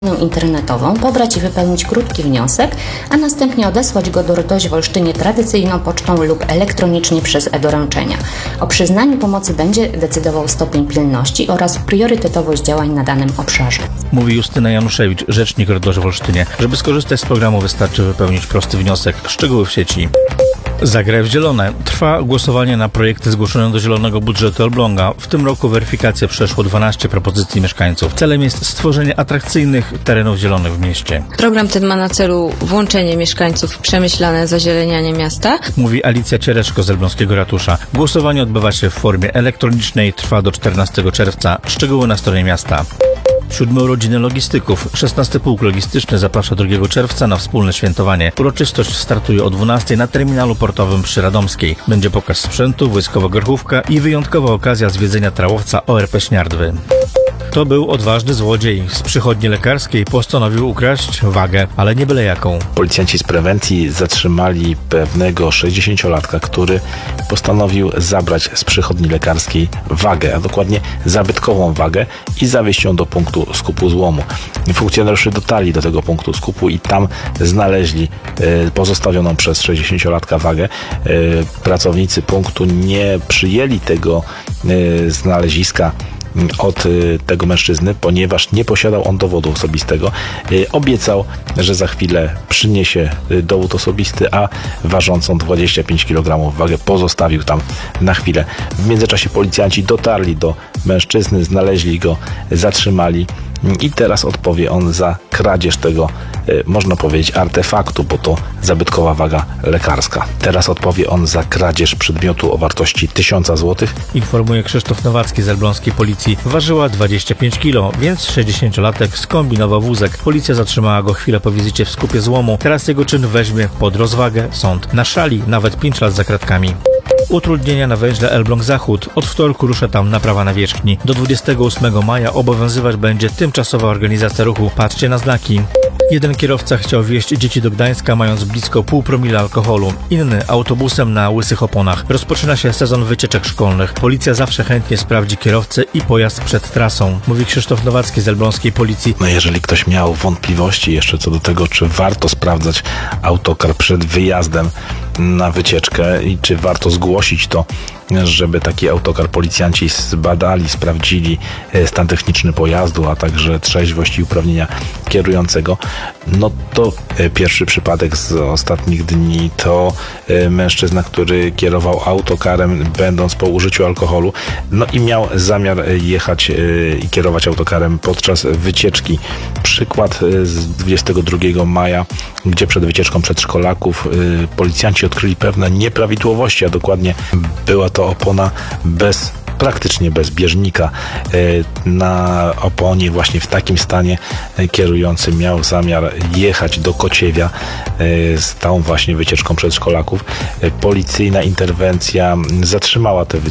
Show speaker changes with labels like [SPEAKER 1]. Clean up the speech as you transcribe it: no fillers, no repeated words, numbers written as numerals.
[SPEAKER 1] internetową, pobrać i wypełnić krótki wniosek, a następnie odesłać go do RDOŚ w Olsztynie tradycyjną pocztą lub elektronicznie przez e-doręczenia. O przyznaniu pomocy będzie decydował stopień pilności oraz priorytetowość działań na danym obszarze.
[SPEAKER 2] Mówi Justyna Januszewicz, rzecznik RDOŚ w Olsztynie. Żeby skorzystać z programu, wystarczy wypełnić prosty wniosek. Szczegóły w sieci. Zagraj w zielone. Trwa głosowanie na projekty zgłoszone do zielonego budżetu Elbląga. W tym roku weryfikację przeszło 12 propozycji mieszkańców. Celem jest stworzenie atrakcyjnych terenów zielonych w mieście.
[SPEAKER 3] Program ten ma na celu włączenie mieszkańców w przemyślane zazielenianie miasta.
[SPEAKER 2] Mówi Alicja Ciereszko z Elbląskiego Ratusza. Głosowanie odbywa się w formie elektronicznej, trwa do 14 czerwca. Szczegóły na stronie miasta. 7 urodziny logistyków. 16 Pułk Logistyczny zaprasza 2 czerwca na wspólne świętowanie. Uroczystość startuje o 12 na terminalu portowym przy Radomskiej. Będzie pokaz sprzętu, wojskowa grochówka i wyjątkowa okazja zwiedzenia trałowca ORP Śniardwy. To był odważny złodziej. Z przychodni lekarskiej postanowił ukraść wagę, ale nie byle jaką.
[SPEAKER 4] Policjanci z prewencji zatrzymali pewnego 60-latka, który postanowił zabrać z przychodni lekarskiej wagę, a dokładnie zabytkową wagę i zawieźć ją do punktu skupu złomu. Funkcjonariusze dotarli do tego punktu skupu i tam znaleźli pozostawioną przez 60-latka wagę. Pracownicy punktu nie przyjęli tego znaleziska od tego mężczyzny, ponieważ nie posiadał on dowodu osobistego. Obiecał, że za chwilę przyniesie dowód osobisty, a ważącą 25 kg wagę pozostawił tam na chwilę. W międzyczasie policjanci dotarli do mężczyzny, znaleźli go, zatrzymali i teraz odpowie on za kradzież tego, można powiedzieć, artefaktu, bo to zabytkowa waga lekarska. Teraz odpowie on za kradzież przedmiotu o wartości 1000 zł.
[SPEAKER 2] Informuje Krzysztof Nowacki z elbląskiej policji. Ważyła 25 kg, więc 60-latek skombinował wózek. Policja zatrzymała go chwilę po wizycie w skupie złomu. Teraz jego czyn weźmie pod rozwagę sąd. Na szali nawet 5 lat za kratkami. Utrudnienia na węźle Elbląg-Zachód. Od wtorku rusza tam naprawa nawierzchni. Do 28 maja obowiązywać będzie tymczasowa organizacja ruchu. Patrzcie na znaki. Jeden kierowca chciał wieźć dzieci do Gdańska, mając blisko 0,5 promila alkoholu. Inny autobusem na łysych oponach. Rozpoczyna się sezon wycieczek szkolnych. Policja zawsze chętnie sprawdzi kierowcę i pojazd przed trasą. Mówi Krzysztof Nowacki z elbląskiej policji.
[SPEAKER 4] Jeżeli ktoś miał wątpliwości jeszcze co do tego, czy warto sprawdzać autokar przed wyjazdem na wycieczkę i czy warto zgłosić to, żeby taki autokar policjanci zbadali, sprawdzili stan techniczny pojazdu, a także trzeźwość i uprawnienia kierującego, no to pierwszy przypadek z ostatnich dni to mężczyzna, który kierował autokarem będąc po użyciu alkoholu, no i miał zamiar jechać i kierować autokarem podczas wycieczki. Przykład z 22 maja, gdzie przed wycieczką przedszkolaków policjanci odkryli pewne nieprawidłowości, a dokładnie była to opona praktycznie bez bieżnika. Na oponie właśnie w takim stanie kierujący miał zamiar jechać do Kociewia z tą właśnie wycieczką przedszkolaków. Policyjna interwencja zatrzymała tę